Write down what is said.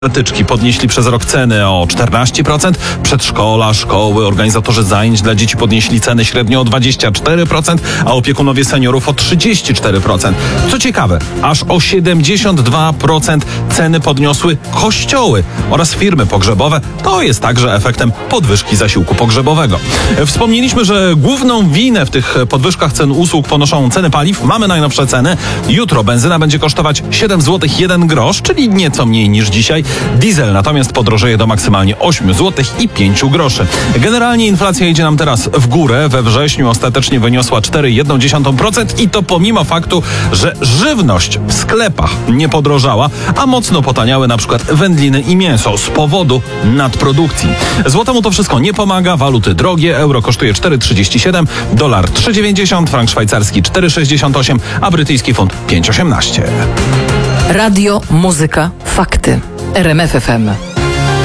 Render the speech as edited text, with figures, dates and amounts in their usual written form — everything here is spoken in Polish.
Farmaceutyczki podnieśli przez rok ceny o 14%, przedszkola, szkoły, organizatorzy zajęć dla dzieci podnieśli ceny średnio o 24%, a opiekunowie seniorów o 34%. Co ciekawe, aż o 72% ceny podniosły kościoły oraz firmy pogrzebowe. To jest także efektem podwyżki zasiłku pogrzebowego. Wspomnieliśmy, że główną winę w tych podwyżkach cen usług ponoszą ceny paliw. Mamy najnowsze ceny. Jutro benzyna będzie kosztować 7 zł 1 grosz, czyli nieco mniej niż dzisiaj. Diesel natomiast podrożeje do maksymalnie 8 zł i 5 groszy. Generalnie inflacja idzie nam teraz w górę. We wrześniu ostatecznie wyniosła 4,1% i to pomimo faktu, że żywność w sklepach nie podrożała, a mocno potaniały na przykład wędliny i mięso z powodu nadprodukcji. Złotemu to wszystko nie pomaga, waluty drogie, euro kosztuje 4,37, dolar 3,90, frank szwajcarski 4,68, a brytyjski funt 5,18. Radio, muzyka, fakty. RMF FM.